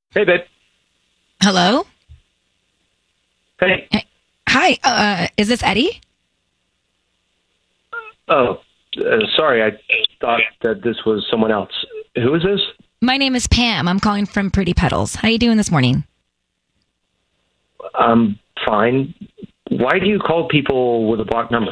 Hey, babe. Hello? Hey. Hi, is this Eddie? Oh, sorry. I thought that this was someone else. Who is this? My name is Pam. I'm calling from Pretty Petals. How you doing this morning? I'm fine. Why do you call people with a blocked number?